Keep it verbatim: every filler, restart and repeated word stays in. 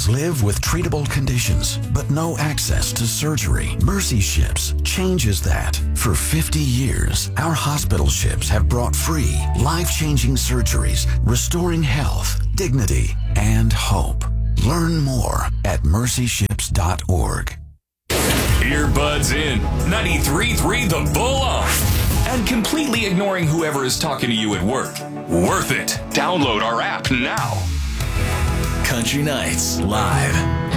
Thousands live with treatable conditions, but no access to surgery. Mercy Ships changes that. For fifty years, our hospital ships have brought free, life-changing surgeries, restoring health, dignity, and hope. Learn more at mercy ships dot org. Earbuds in, ninety-three point three The Bull on, and completely ignoring whoever is talking to you at work. Worth it. Download our app now. Country Nights Live.